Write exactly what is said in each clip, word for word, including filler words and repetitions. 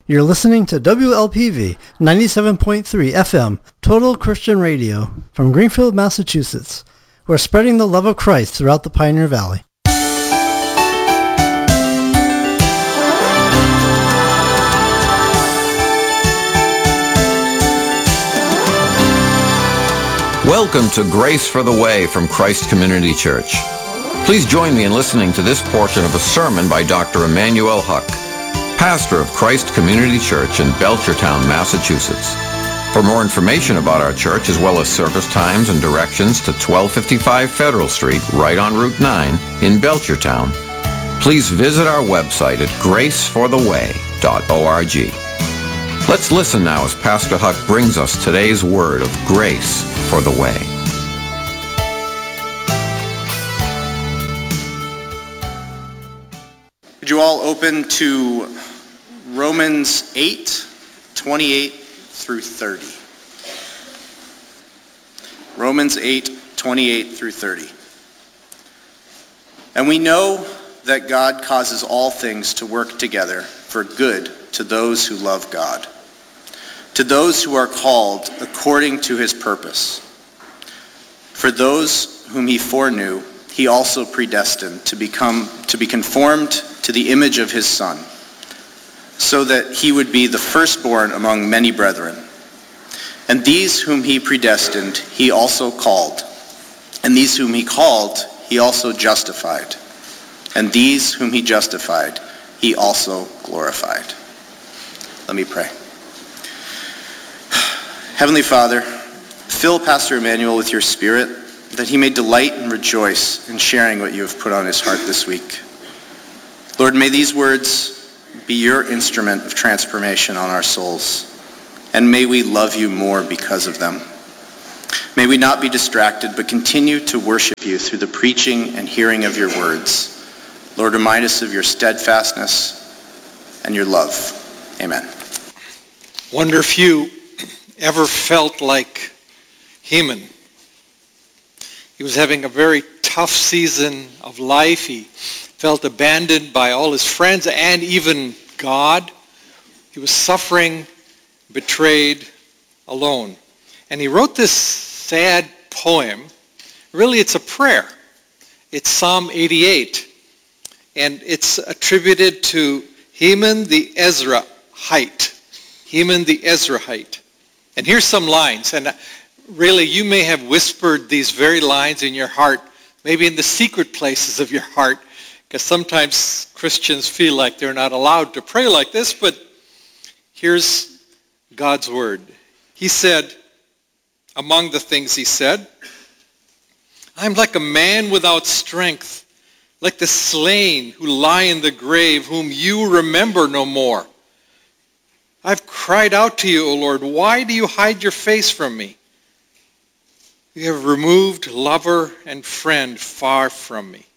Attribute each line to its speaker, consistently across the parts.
Speaker 1: You're listening to W L P V ninety-seven point three F M, Total Christian Radio, from Greenfield, Massachusetts. We're spreading the love of Christ throughout the Pioneer Valley.
Speaker 2: Welcome to Grace for the Way from Christ Community Church. Please join me in listening to this portion of a sermon by Doctor Emmanuel Huck, pastor of Christ Community Church in Belchertown, Massachusetts. For more information about our church, as well as service times and directions to twelve fifty-five Federal Street, right on Route nine in Belchertown, please visit our website at grace for the way dot org. Let's listen now as Pastor Huck brings us today's word of grace for the way.
Speaker 3: Would you all open to Romans eight, twenty-eight through thirty. Romans eight, twenty-eight through thirty. And we know that God causes all things to work together for good to those who love God, to those who are called according to his purpose. For those whom he foreknew, he also predestined to become to be conformed to the image of his Son, so that he would be the firstborn among many brethren. And these whom he predestined, he also called. And these whom he called, he also justified. And these whom he justified, he also glorified. Let me pray. Heavenly Father, fill Pastor Emmanuel with your Spirit, that he may delight and rejoice in sharing what you have put on his heart this week. Lord, may these words be your instrument of transformation on our souls, and may we love you more because of them. May we not be distracted, but continue to worship you through the preaching and hearing of your words. Lord, remind us of your steadfastness and your love. Amen.
Speaker 4: Wonder if you ever felt like Heman. He was having a very tough season of life. He felt abandoned by all his friends and even God. He was suffering, betrayed, alone. And he wrote this sad poem. Really, it's a prayer. It's Psalm eighty-eight. And it's attributed to Heman the Ezrahite. Heman the Ezrahite. And here's some lines. And really, you may have whispered these very lines in your heart, maybe in the secret places of your heart, because sometimes Christians feel like they're not allowed to pray like this, but here's God's word. He said, among the things he said, I'm like a man without strength, like the slain who lie in the grave, whom you remember no more. I've cried out to you, O Lord, why do you hide your face from me? You have removed lover and friend far from me.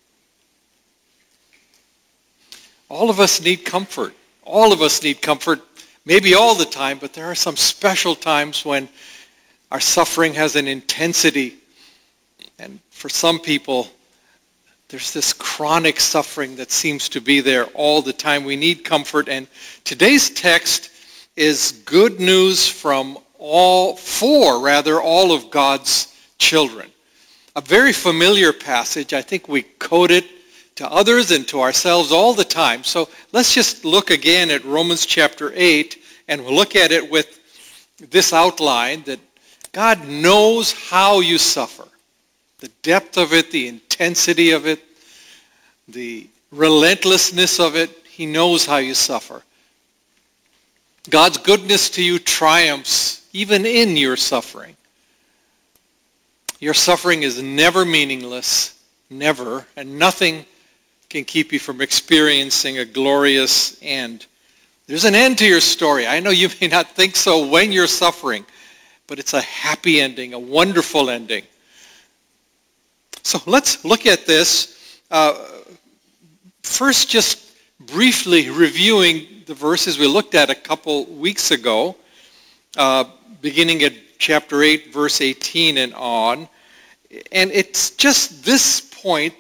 Speaker 4: All of us need comfort. All of us need comfort, maybe all the time, but there are some special times when our suffering has an intensity. And for some people, there's this chronic suffering that seems to be there all the time. We need comfort. And today's text is good news from all, for rather, all of God's children. A very familiar passage. I think we quote it to others and to ourselves all the time. So let's just look again at Romans chapter eight, and we'll look at it with this outline that God knows how you suffer. The depth of it, the intensity of it, the relentlessness of it. He knows how you suffer. God's goodness to you triumphs even in your suffering. Your suffering is never meaningless, never, and nothing can keep you from experiencing a glorious end. There's an end to your story. I know you may not think so when you're suffering, but it's a happy ending, a wonderful ending. So let's look at this. Uh, first, just briefly reviewing the verses we looked at a couple weeks ago, uh, beginning at chapter eight, verse eighteen and on. And it's just this point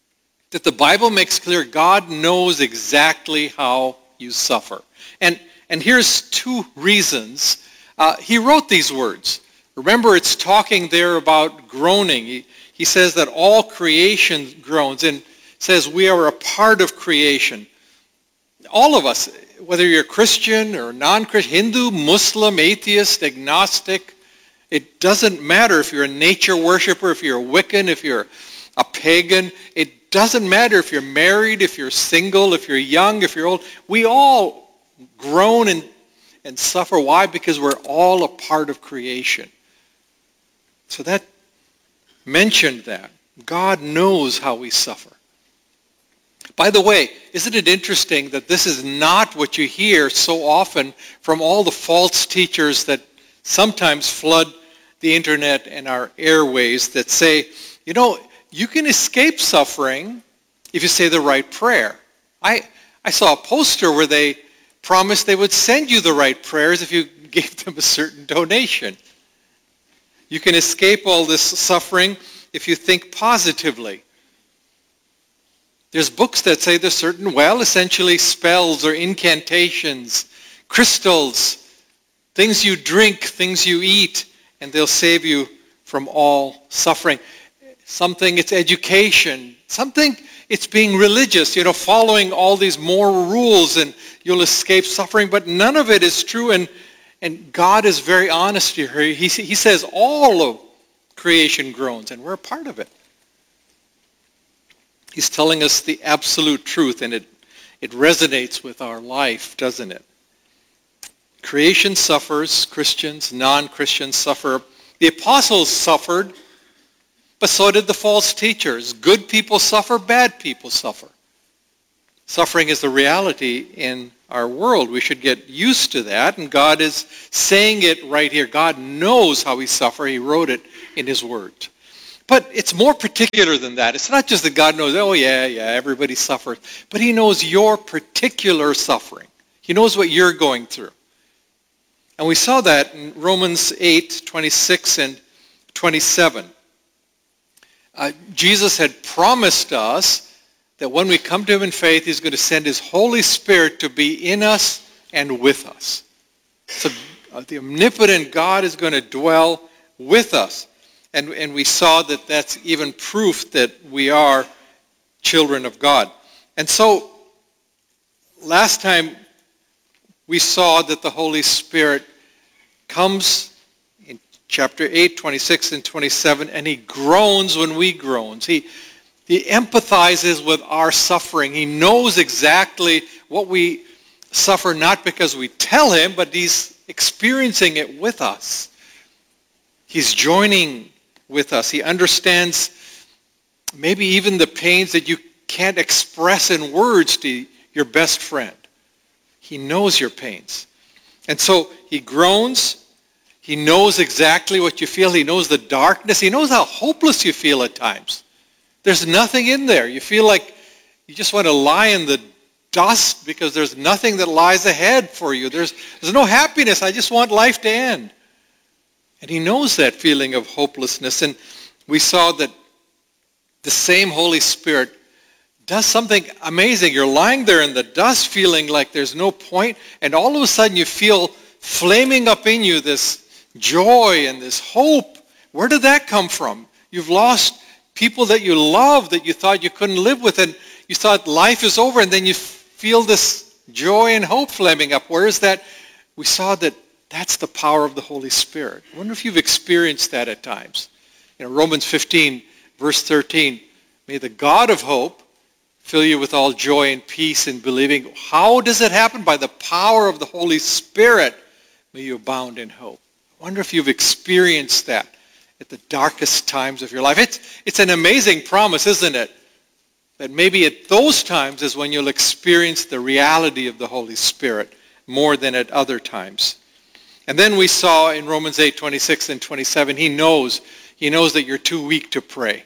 Speaker 4: that the Bible makes clear God knows exactly how you suffer. And And here's two reasons. Uh, he wrote these words. Remember, it's talking there about groaning. He, he says that all creation groans and says we are a part of creation. All of us, whether you're Christian or non-Christian, Hindu, Muslim, atheist, agnostic, it doesn't matter if you're a nature worshiper, if you're a Wiccan, if you're a pagan. It doesn't matter if you're married, if you're single, if you're young, if you're old. We all groan and, and suffer. Why? Because we're all a part of creation. So that mentioned that. God knows how we suffer. By the way, isn't it interesting that this is not what you hear so often from all the false teachers that sometimes flood the internet and our airways that say, you know, you can escape suffering if you say the right prayer. I, I saw a poster where they promised they would send you the right prayers if you gave them a certain donation. You can escape all this suffering if you think positively. There's books that say there's certain, well, essentially spells or incantations, crystals, things you drink, things you eat, and they'll save you from all suffering. Something it's education. Something it's being religious, you know, following all these moral rules and you'll escape suffering. But none of it is true. And, and God is very honest here. He, he says all of creation groans and we're a part of it. He's telling us the absolute truth, and it, it resonates with our life, doesn't it? Creation suffers. Christians, non-Christians suffer. The apostles suffered, but so did the false teachers. Good people suffer, bad people suffer. Suffering is the reality in our world. We should get used to that, and God is saying it right here. God knows how we suffer. He wrote it in his word. But it's more particular than that. It's not just that God knows, oh yeah, yeah, everybody suffers. But he knows your particular suffering. He knows what you're going through. And we saw that in Romans eight, twenty-six and twenty-seven. Uh, Jesus had promised us that when we come to him in faith, he's going to send his Holy Spirit to be in us and with us. So uh, the omnipotent God is going to dwell with us. And, and we saw that that's even proof that we are children of God. And so last time we saw that the Holy Spirit comes in chapter eight, twenty-six and twenty-seven, and he groans when we groan. He, he empathizes with our suffering. He knows exactly what we suffer, not because we tell him, but he's experiencing it with us. He's joining with us. He understands maybe even the pains that you can't express in words to your best friend. He knows your pains. And so he groans. He knows exactly what you feel. He knows the darkness. He knows how hopeless you feel at times. There's nothing in there. You feel like you just want to lie in the dust because there's nothing that lies ahead for you. There's, there's no happiness. I just want life to end. And he knows that feeling of hopelessness. And we saw that the same Holy Spirit does something amazing. You're lying there in the dust feeling like there's no point, and all of a sudden you feel flaming up in you this joy and this hope. Where did that come from? You've lost people that you love that you thought you couldn't live with, and you thought life is over, and then you feel this joy and hope flaming up. Where is that? We saw that that's the power of the Holy Spirit. I wonder if you've experienced that at times. You know, Romans fifteen, verse thirteen, may the God of hope fill you with all joy and peace in believing. How does it happen? By the power of the Holy Spirit, may you abound in hope. I wonder if you've experienced that at the darkest times of your life. It's, it's an amazing promise, isn't it? That maybe at those times is when you'll experience the reality of the Holy Spirit more than at other times. And then we saw in Romans eight, twenty-six and twenty-seven, he knows, he knows that you're too weak to pray.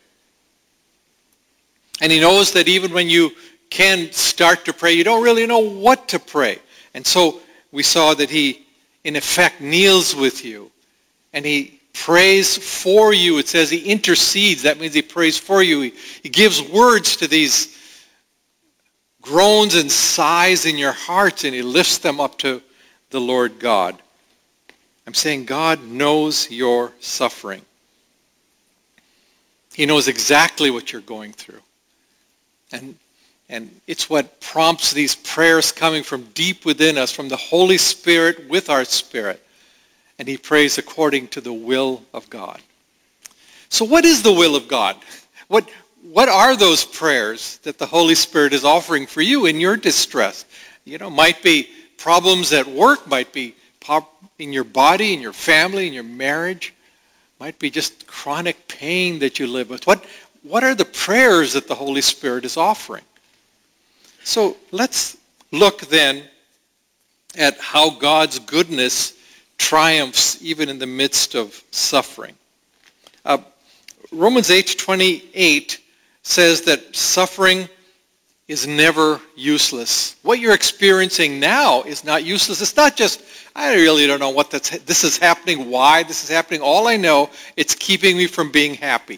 Speaker 4: And he knows that even when you can start to pray, you don't really know what to pray. And so we saw that he, in effect, kneels with you. And he prays for you. It says he intercedes. That means he prays for you. He, he gives words to these groans and sighs in your hearts, and he lifts them up to the Lord God. I'm saying God knows your suffering. He knows exactly what you're going through. And, and it's what prompts these prayers coming from deep within us, from the Holy Spirit with our spirit. And he prays according to the will of God. So what is the will of God? What, what are those prayers that the Holy Spirit is offering for you in your distress? You know, might be problems at work, might be in your body, in your family, in your marriage, might be just chronic pain that you live with. What, what are the prayers that the Holy Spirit is offering? So let's look then at how God's goodness triumphs even in the midst of suffering. Uh, Romans eight twenty-eight says that suffering is never useless. What you're experiencing now is not useless. It's not just, I really don't know what that's, this is happening, why this is happening. All I know, it's keeping me from being happy.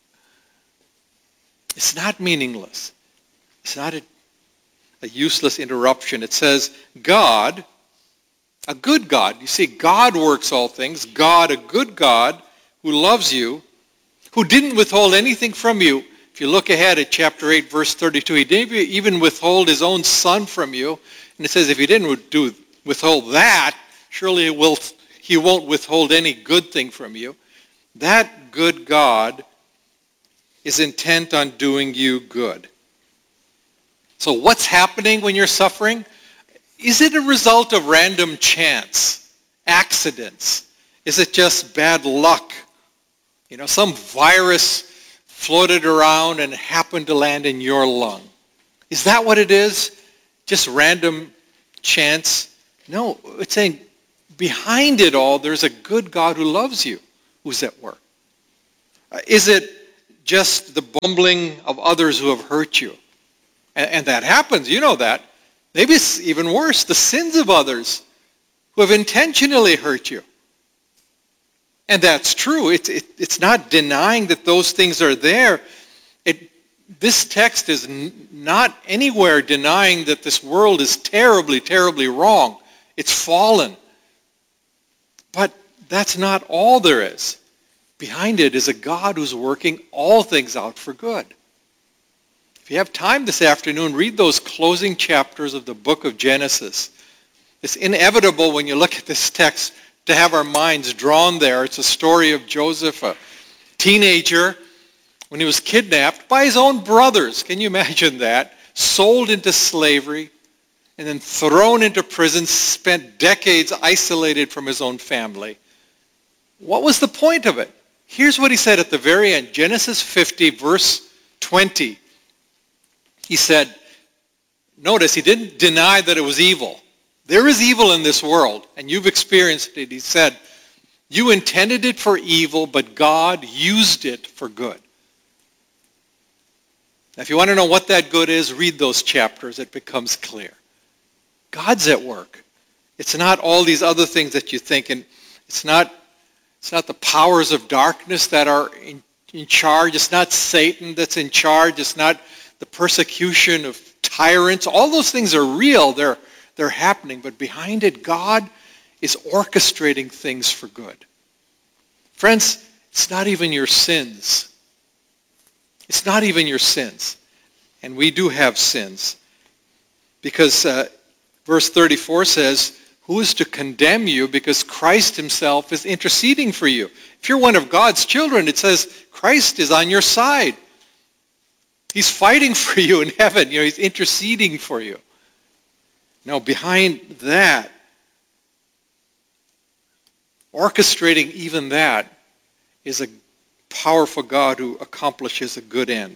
Speaker 4: It's not meaningless. It's not a, a useless interruption. It says, God, a good God. You see, God works all things. God, a good God who loves you, who didn't withhold anything from you. If you look ahead at chapter eight, verse thirty-two, he didn't even withhold his own son from you. And it says if he didn't do, withhold that, surely he, will, he won't withhold any good thing from you. That good God is intent on doing you good. So what's happening when you're suffering? Is it a result of random chance, accidents? Is it just bad luck? You know, some virus floated around and happened to land in your lung. Is that what it is? Just random chance? No, it's saying behind it all, there's a good God who loves you, who's at work. Uh, is it just the bumbling of others who have hurt you? And, and that happens, you know that. Maybe it's even worse, the sins of others who have intentionally hurt you. And that's true. It, it, it's not denying that those things are there. It, this text is n- not anywhere denying that this world is terribly, terribly wrong. It's fallen. But that's not all there is. Behind it is a God who's working all things out for good. If you have time this afternoon, read those closing chapters of the book of Genesis. It's inevitable when you look at this text to have our minds drawn there. It's a story of Joseph, a teenager, when he was kidnapped by his own brothers. Can you imagine that? Sold into slavery and then thrown into prison, spent decades isolated from his own family. What was the point of it? Here's what he said at the very end, Genesis fifty, verse twenty. He said, notice he didn't deny that it was evil. There is evil in this world, and you've experienced it. He said, you intended it for evil, but God used it for good. Now, if you want to know what that good is, read those chapters. It becomes clear. God's at work. It's not all these other things that you think, and it's not, it's not the powers of darkness that are in, in charge. It's not Satan that's in charge. It's not the persecution of tyrants. All those things are real. They're They're happening, but behind it, God is orchestrating things for good. Friends, it's not even your sins. It's not even your sins. And we do have sins. Because uh, verse thirty-four says, who is to condemn you because Christ himself is interceding for you? If you're one of God's children, it says Christ is on your side. He's fighting for you in heaven. You know, he's interceding for you. Now, behind that, orchestrating even that, is a powerful God who accomplishes a good end.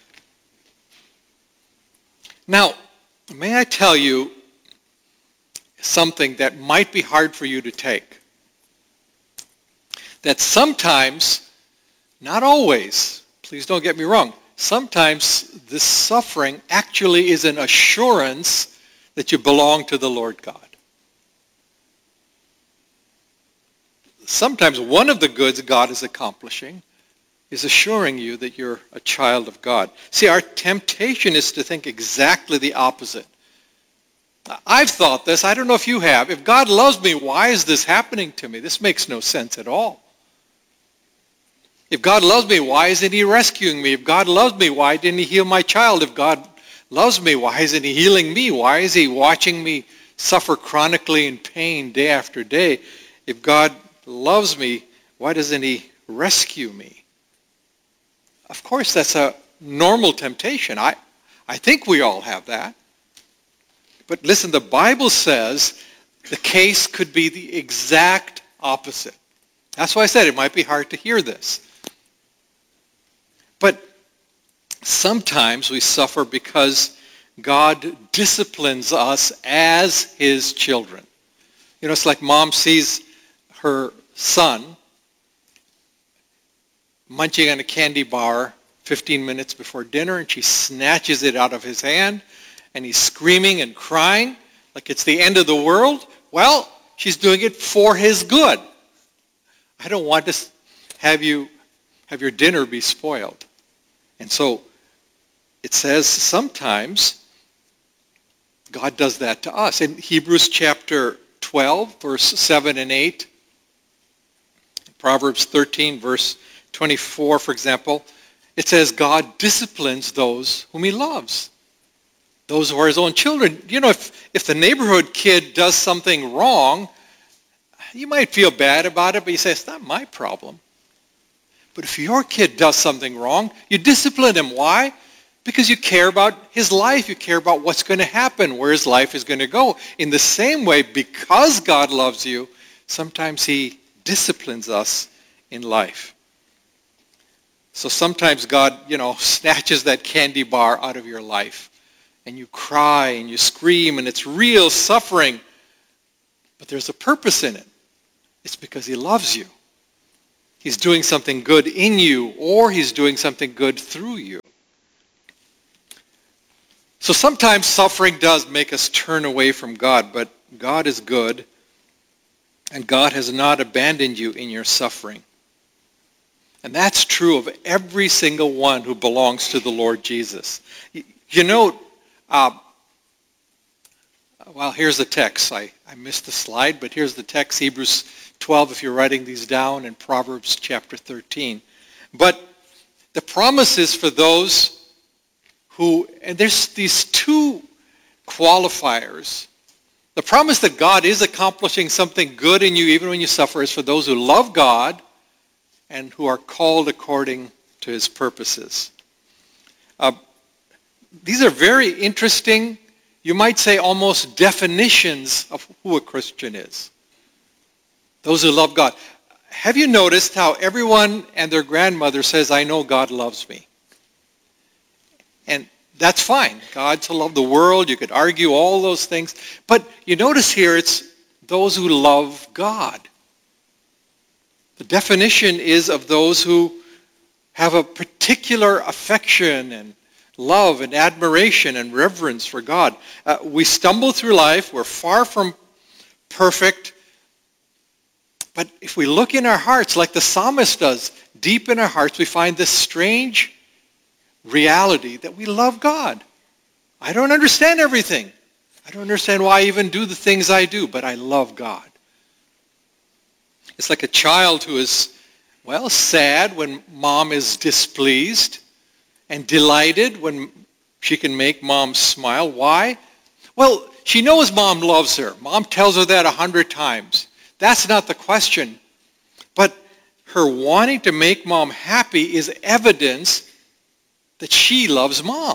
Speaker 4: Now, may I tell you something that might be hard for you to take? That sometimes, not always, please don't get me wrong, sometimes this suffering actually is an assurance that you belong to the Lord God. Sometimes one of the goods God is accomplishing is assuring you that you're a child of God. See, our temptation is to think exactly the opposite. I've thought this. I don't know if you have. If God loves me, why is this happening to me? This makes no sense at all. If God loves me, why isn't he rescuing me? If God loves me, why didn't he heal my child? If God loves me, why isn't he healing me? Why is he watching me suffer chronically in pain day after day? If God loves me, why doesn't he rescue me? Of course, that's a normal temptation. I, I think we all have that. But listen, the Bible says the case could be the exact opposite. That's why I said it might be hard to hear this. But sometimes we suffer because God disciplines us as his children. You know, it's like mom sees her son munching on a candy bar fifteen minutes before dinner, and she snatches it out of his hand, and he's screaming and crying like it's the end of the world. Well, she's doing it for his good. I don't want to have you have your dinner be spoiled. And so it says sometimes God does that to us. In Hebrews chapter twelve, verse seven and eight, Proverbs thirteen, verse twenty-four, for example, it says God disciplines those whom he loves, those who are his own children. You know, if, if the neighborhood kid does something wrong, you might feel bad about it, but you say, it's not my problem. But if your kid does something wrong, you discipline him. Why? Because you care about his life. You care about what's going to happen, where his life is going to go. In the same way, because God loves you, sometimes he disciplines us in life. So sometimes God, you know, snatches that candy bar out of your life, and you cry and you scream, and it's real suffering. But there's a purpose in it. It's because he loves you. He's doing something good in you, or he's doing something good through you. So sometimes suffering does make us turn away from God, but God is good, and God has not abandoned you in your suffering. And that's true of every single one who belongs to the Lord Jesus. You know, uh, well, here's the text. I, I missed the slide, but here's the text, Hebrews twelve, if you're writing these down, and Proverbs chapter thirteen. But the promise is for those who, and there's these two qualifiers. The promise that God is accomplishing something good in you even when you suffer is for those who love God and who are called according to his purposes. Uh, these are very interesting, you might say almost definitions of who a Christian is. Those who love God. Have you noticed how everyone and their grandmother says, I know God loves me? And that's fine. God so loved the world. You could argue all those things. But you notice here it's those who love God. The definition is of those who have a particular affection and love and admiration and reverence for God. Uh, we stumble through life. We're far from perfect. But if we look in our hearts, like the psalmist does, deep in our hearts, we find this strange reality that we love God. I don't understand everything. I don't understand why I even do the things I do, but I love God. It's like a child who is, well, sad when mom is displeased and delighted when she can make mom smile. Why? Well, she knows mom loves her. Mom tells her that a hundred times. That's not the question. But her wanting to make mom happy is evidence that she loves mom.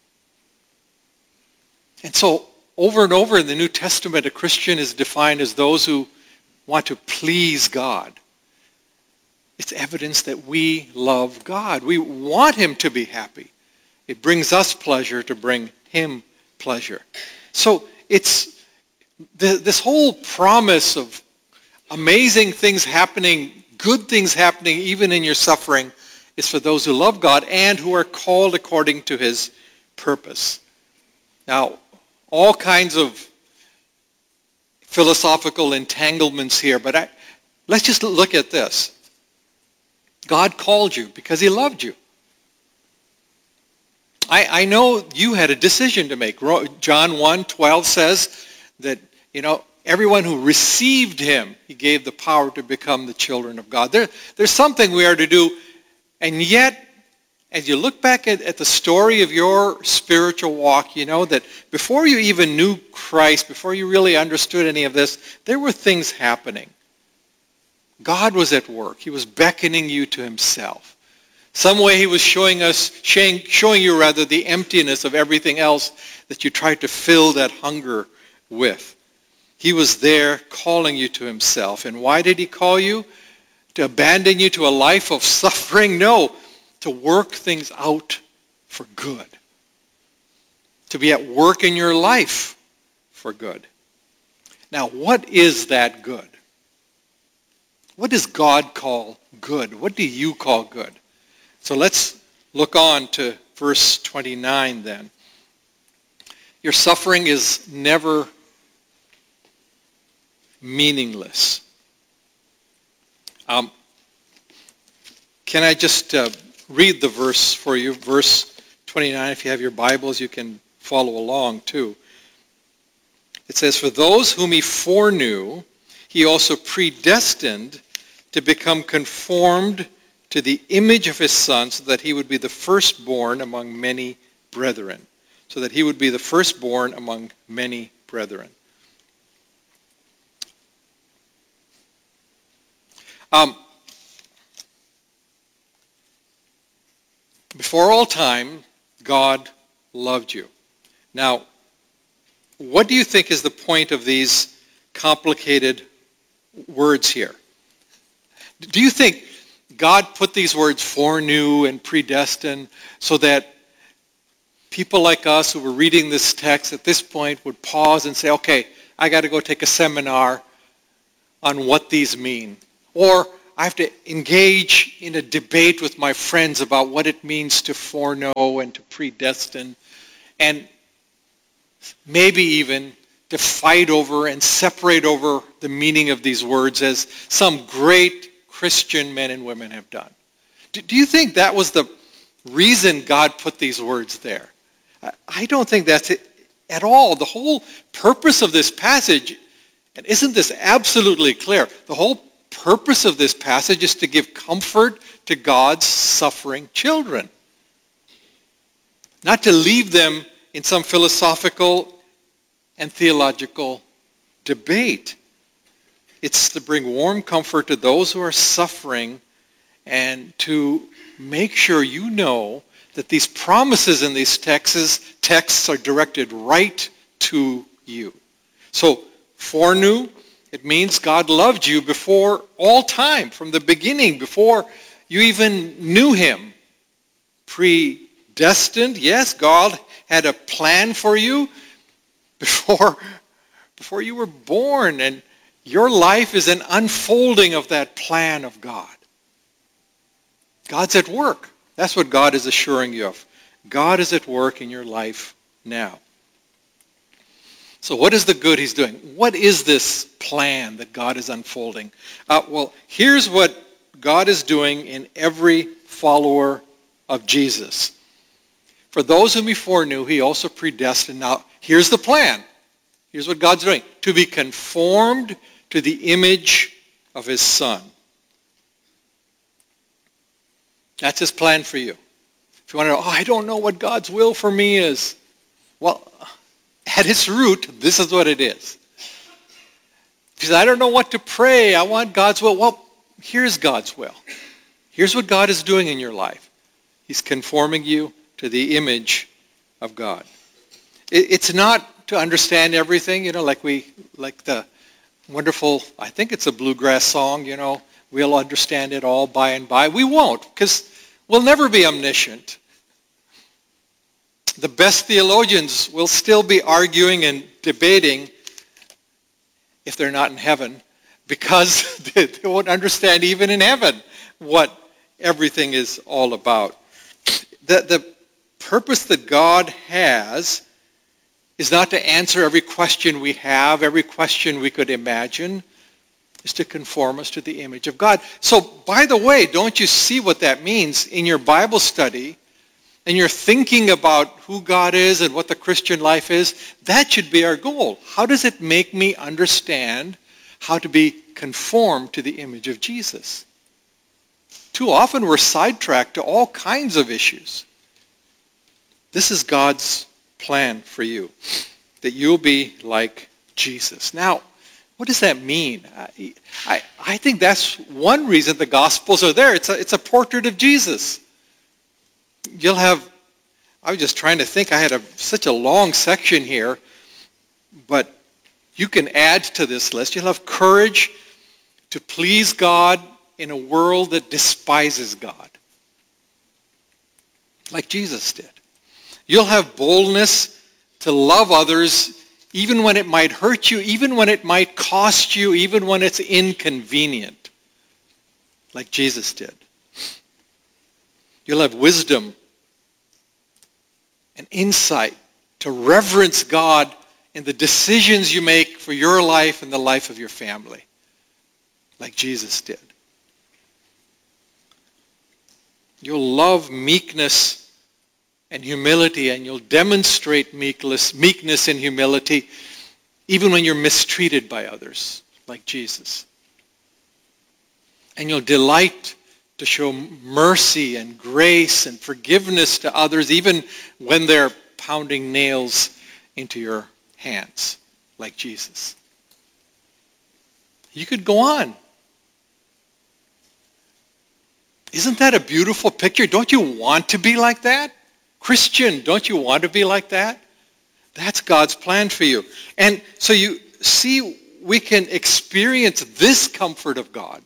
Speaker 4: And so over and over in the New Testament, a Christian is defined as those who want to please God. It's evidence that we love God. We want him to be happy. It brings us pleasure to bring him pleasure. So it's the, this whole promise of amazing things happening, good things happening even in your suffering, is for those who love God and who are called according to his purpose. Now, all kinds of philosophical entanglements here, but I, let's just look at this. God called you because he loved you. I, I know you had a decision to make. John one twelve says that, you know, everyone who received him, he gave the power to become the children of God. There, there's something we are to do, and yet, as you look back at, at the story of your spiritual walk, you know that before you even knew Christ, before you really understood any of this, there were things happening. God was at work. He was beckoning you to himself. Some way he was showing us, showing, showing you rather, the emptiness of everything else that you tried to fill that hunger with. He was there calling you to himself. And why did he call you? To abandon you to a life of suffering? No. To work things out for good. To be at work in your life for good. Now, what is that good? What does God call good? What do you call good? So let's look on to verse twenty-nine then. Your suffering is never meaningless. Um, can I just uh, read the verse for you? Verse twenty-nine, if you have your Bibles, you can follow along too. It says, "For those whom he foreknew, he also predestined to become conformed to the image of his Son, so that he would be the firstborn among many brethren." So that he would be the firstborn among many brethren. Um, before all time, God loved you. Now, what do you think is the point of these complicated words here? Do you think God put these words foreknew and predestined so that people like us who were reading this text at this point would pause and say, okay, I got to go take a seminar on what these mean? Or I have to engage in a debate with my friends about what it means to foreknow and to predestine, and maybe even to fight over and separate over the meaning of these words, as some great Christian men and women have done. Do, do you think that was the reason God put these words there? I, I don't think that's it at all. The whole purpose of this passage, and isn't this absolutely clear? The whole purpose of this passage is to give comfort to God's suffering children. Not to leave them in some philosophical and theological debate. It's to bring warm comfort to those who are suffering, and to make sure you know that these promises in these texts, texts are directed right to you. So, foreknew, it means God loved you before all time, from the beginning, before you even knew him. Predestined, yes, God had a plan for you before, before you were born, and your life is an unfolding of that plan of God. God's at work. That's what God is assuring you of. God is at work in your life now. So what is the good he's doing? What is this plan that God is unfolding? Uh, well, here's what God is doing in every follower of Jesus. For those whom he foreknew, he also predestined. Now, here's the plan. Here's what God's doing. To be conformed to the image of his Son. That's his plan for you. If you want to know, oh, I don't know what God's will for me is. Well, at its root, this is what it is. If you say, I don't know what to pray, I want God's will. Well, here's God's will. Here's what God is doing in your life. He's conforming you to the image of God. It's not to understand everything, you know, like we, like the wonderful, I think it's a bluegrass song, you know, we'll understand it all by and by. We won't, because we'll never be omniscient. The best theologians will still be arguing and debating, if they're not in heaven, because they won't understand even in heaven what everything is all about. The, the purpose that God has is not to answer every question we have, every question we could imagine. Is to conform us to the image of God. So, by the way, don't you see what that means in your Bible study? and you're thinking about who God is and what the Christian life is, that should be our goal. How does it make me understand how to be conformed to the image of Jesus? Too often we're sidetracked to all kinds of issues. This is God's plan for you, that you'll be like Jesus. Now, what does that mean? I, I, I think that's one reason the Gospels are there. It's a, it's a portrait of Jesus. You'll have, I was just trying to think, I had a, such a long section here, but you can add to this list. You'll have courage to please God in a world that despises God, like Jesus did. You'll have boldness to love others even when it might hurt you, even when it might cost you, even when it's inconvenient, like Jesus did. You'll have wisdom and insight to reverence God in the decisions you make for your life and the life of your family, like Jesus did. You'll love meekness and humility, and you'll demonstrate meekness, meekness and humility even when you're mistreated by others, like Jesus. And you'll delight to show mercy and grace and forgiveness to others even when they're pounding nails into your hands, like Jesus. You could go on. Isn't that a beautiful picture? Don't you want to be like that? Christian, don't you want to be like that? That's God's plan for you. And so you see, we can experience this comfort of God,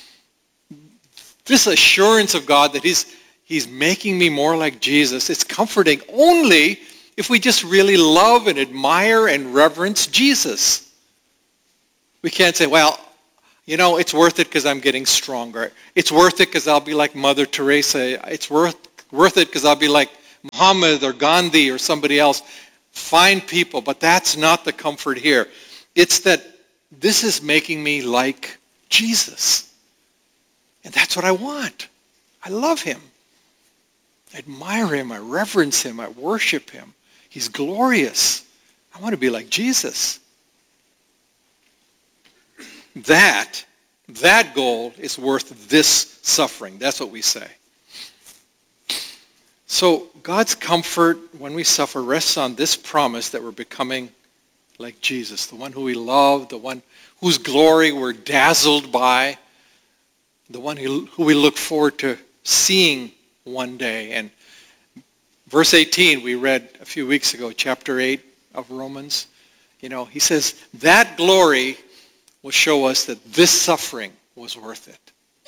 Speaker 4: this assurance of God that he's, he's making me more like Jesus. It's comforting only if we just really love and admire and reverence Jesus. We can't say, well, you know, it's worth it because I'm getting stronger. It's worth it because I'll be like Mother Teresa. It's worth, worth it because I'll be like Muhammad or Gandhi or somebody else. Fine people, but that's not the comfort here. It's that this is making me like Jesus. And that's what I want. I love him. I admire him. I reverence him. I worship him. He's glorious. I want to be like Jesus. That, that goal is worth this suffering. That's what we say. So God's comfort when we suffer rests on this promise that we're becoming like Jesus, the one who we love, the one whose glory we're dazzled by, the one who, who we look forward to seeing one day. And verse eighteen, we read a few weeks ago, chapter eight of Romans, you know, he says, that glory will show us that this suffering was worth it.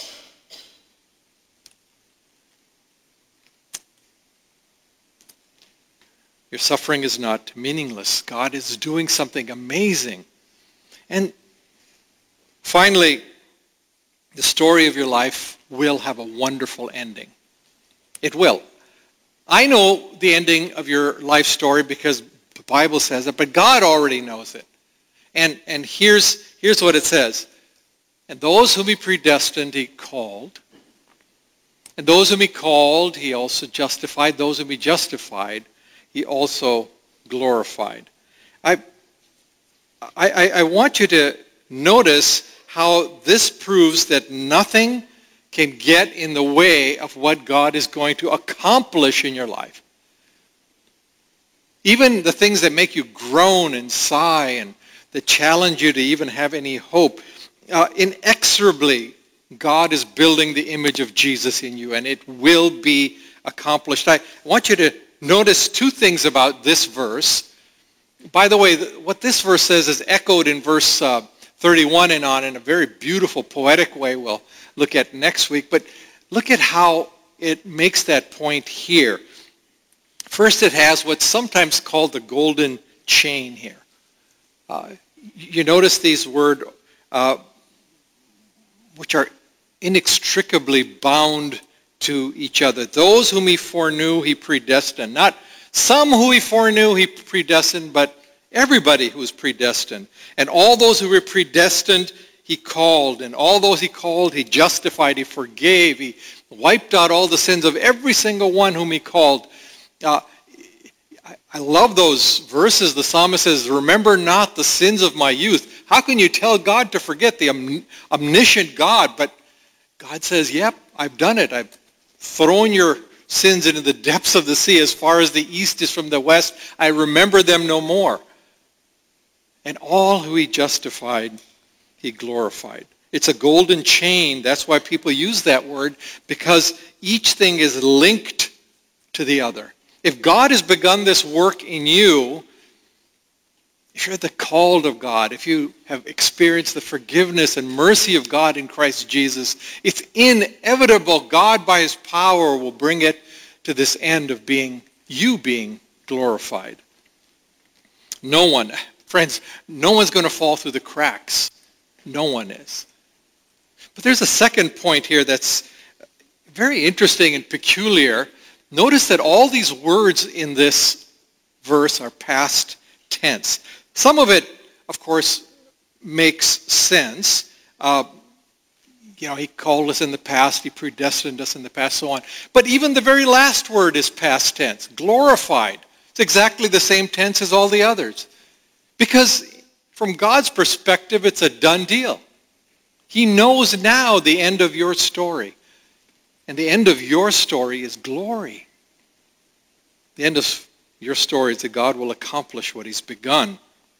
Speaker 4: Your suffering is not meaningless. God is doing something amazing. And finally, the story of your life will have a wonderful ending. It will. I know the ending of your life story because the Bible says it, but God already knows it. And, and here's, here's what it says. And those whom he predestined, he called. And those whom he called, he also justified. Those whom he justified, he also glorified. I, I, I want you to notice how this proves that nothing can get in the way of what God is going to accomplish in your life. Even the things that make you groan and sigh and that challenge you to even have any hope, uh, inexorably, God is building the image of Jesus in you, and it will be accomplished. I want you to notice two things about this verse. By the way, what this verse says is echoed in verse uh, thirty-one and on in a very beautiful, poetic way we'll look at next week. But look at how it makes that point here. First, it has what's sometimes called the golden chain here. Uh, you notice these words, uh, which are inextricably bound to each other. Those whom he foreknew, he predestined. Not some who he foreknew, he predestined, but everybody who was predestined. And all those who were predestined, he called. And all those he called, he justified, he forgave. He wiped out all the sins of every single one whom he called. Uh, I, I love those verses. The psalmist says, remember not the sins of my youth. How can you tell God to forget, the om- omniscient God? But God says, yep, I've done it. I've thrown your sins into the depths of the sea. As far as the east is from the west, I remember them no more. And all who he justified, he glorified. It's a golden chain. That's why people use that word, because each thing is linked to the other. If God has begun this work in you, if you're the called of God, if you have experienced the forgiveness and mercy of God in Christ Jesus, it's inevitable God by his power will bring it to this end of being, you being glorified. No one, friends, no one's going to fall through the cracks. No one is. But there's a second point here that's very interesting and peculiar. Notice that all these words in this verse are past tense. Some of it, of course, makes sense. Uh, you know, he called us in the past, he predestined us in the past, so on. But even the very last word is past tense, glorified. It's exactly the same tense as all the others. Because from God's perspective, it's a done deal. He knows now the end of your story. And the end of your story is glory. The end of your story is that God will accomplish what he's begun.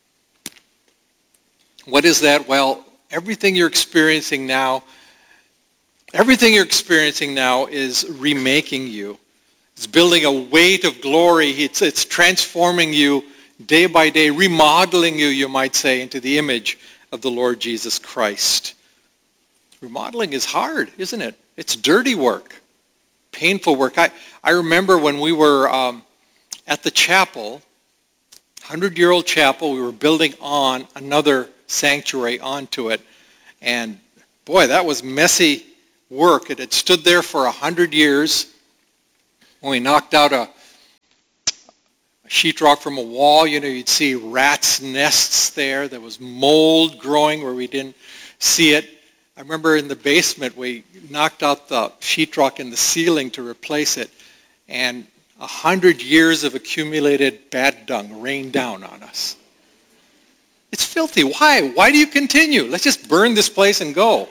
Speaker 4: What is that? Well, everything you're experiencing now, everything you're experiencing now is remaking you. It's building a weight of glory. It's, it's transforming you day by day, remodeling you, you might say, into the image of the Lord Jesus Christ. Remodeling is hard, isn't it? It's dirty work, painful work. I, I remember when we were um, at the chapel, hundred-year-old chapel, we were building on another sanctuary onto it. And boy, that was messy work. It had stood there for a hundred years. When we knocked out a, a sheetrock from a wall, you know, you'd see rats' nests there. There was mold growing where we didn't see it. I remember in the basement, we knocked out the sheetrock in the ceiling to replace it, and a hundred years of accumulated bad dung rained down on us. It's filthy. Why? Why do you continue? Let's just burn this place and go.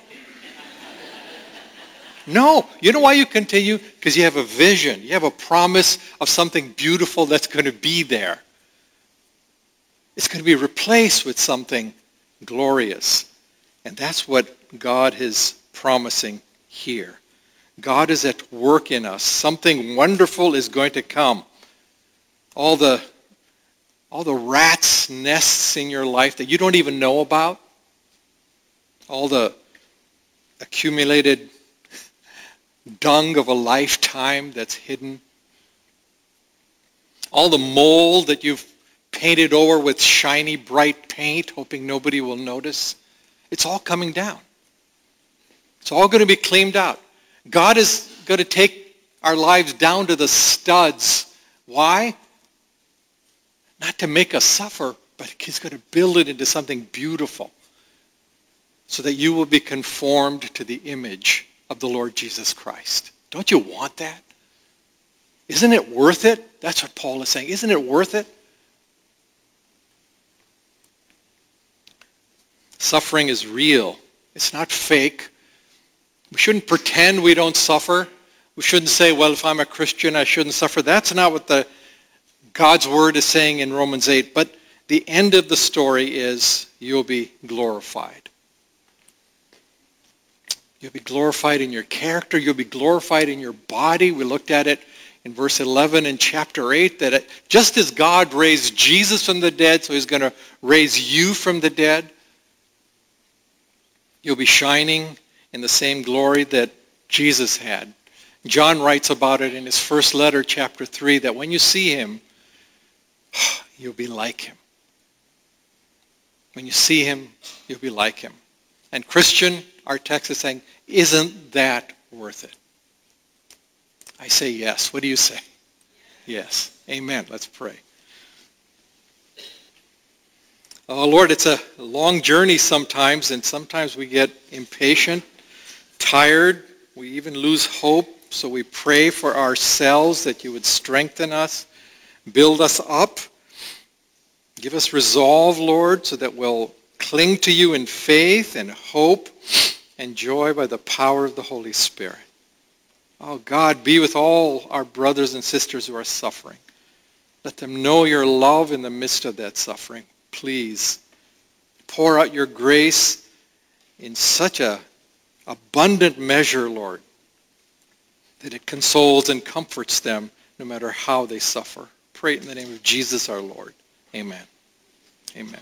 Speaker 4: No. You know why you continue? Because you have a vision. You have a promise of something beautiful that's going to be there. It's going to be replaced with something glorious. And that's what God is promising here. God is at work in us. Something wonderful is going to come. All the, all the rats' nests in your life that you don't even know about, all the accumulated dung of a lifetime that's hidden, all the mold that you've painted over with shiny, bright paint, hoping nobody will notice, it's all coming down. It's all going to be cleaned out. God is going to take our lives down to the studs. Why? Not to make us suffer, but he's going to build it into something beautiful so that you will be conformed to the image of the Lord Jesus Christ. Don't you want that? Isn't it worth it? That's what Paul is saying. Isn't it worth it? Suffering is real. It's not fake. We shouldn't pretend we don't suffer. We shouldn't say, well, if I'm a Christian, I shouldn't suffer. That's not what the God's word is saying in Romans eight. But the end of the story is you'll be glorified. You'll be glorified in your character. You'll be glorified in your body. We looked at it in verse eleven in chapter eight, that it, just as God raised Jesus from the dead, so he's going to raise you from the dead. You'll be shining in the same glory that Jesus had. John writes about it in his first letter, chapter three, that when you see him, you'll be like him. When you see him, you'll be like him. And Christian, our text is saying, isn't that worth it? I say yes. What do you say? Yes. Amen. Let's pray. Oh, Lord, it's a long journey sometimes, and sometimes we get impatient, tired. We even lose hope. So we pray for ourselves that you would strengthen us, build us up, give us resolve, Lord, so that we'll cling to you in faith and hope and joy by the power of the Holy Spirit. Oh God, be with all our brothers and sisters who are suffering. Let them know your love in the midst of that suffering. Please pour out your grace in such a abundant measure, Lord, that it consoles and comforts them no matter how they suffer. Pray it in the name of Jesus our Lord. Amen. Amen.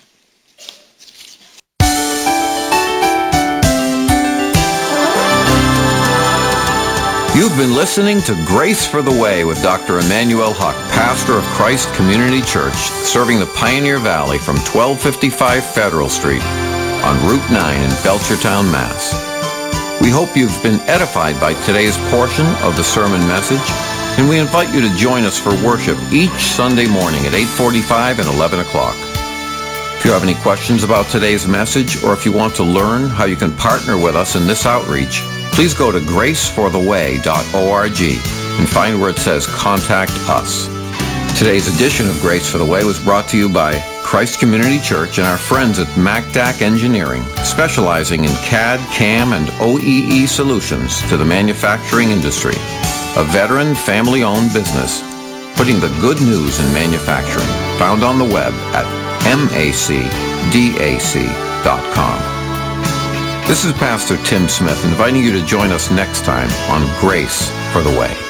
Speaker 2: You've been listening to Grace for the Way with Doctor Emmanuel Huck, pastor of Christ Community Church, serving the Pioneer Valley from twelve fifty-five Federal Street on Route nine in Belchertown, Mass. We hope you've been edified by today's portion of the sermon message, and we invite you to join us for worship each Sunday morning at eight forty-five and eleven o'clock. If you have any questions about today's message, or if you want to learn how you can partner with us in this outreach, please go to grace for the way dot org and find where it says Contact Us. Today's edition of Grace for the Way was brought to you by Christ Community Church and our friends at MacDac Engineering, specializing in C A D, C A M, and O E E solutions to the manufacturing industry. A veteran, family-owned business, putting the good news in manufacturing. Found on the web at mac dac dot com. This is Pastor Tim Smith, inviting you to join us next time on Grace for the Way.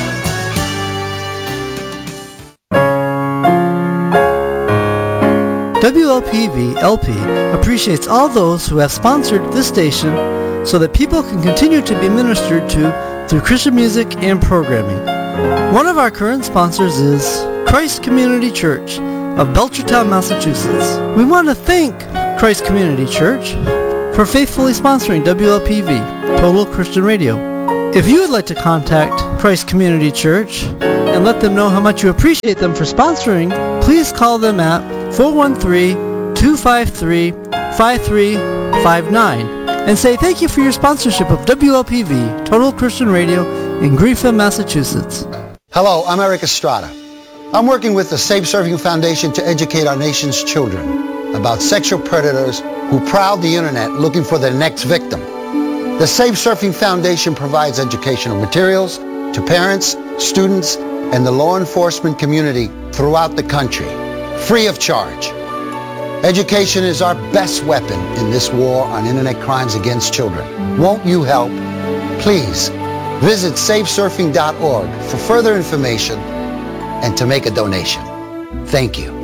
Speaker 1: W L P V L P appreciates all those who have sponsored this station so that people can continue to be ministered to through Christian music and programming. One of our current sponsors is Christ Community Church of Belchertown, Massachusetts. We want to thank Christ Community Church for faithfully sponsoring W L P V, Total Christian Radio. If you would like to contact Christ Community Church and let them know how much you appreciate them for sponsoring, please call them at four one three, two five three, five three five nine and say thank you for your sponsorship of W L P V, Total Christian Radio in Greenfield, Massachusetts.
Speaker 5: Hello, I'm Eric Estrada. I'm working with the Safe Surfing Foundation to educate our nation's children about sexual predators who prowl the internet looking for their next victim. The Safe Surfing Foundation provides educational materials to parents, students, and the law enforcement community throughout the country, free of charge. Education is our best weapon in this war on internet crimes against children. Won't you help? Please visit safe surfing dot org for further information and to make a donation. Thank you.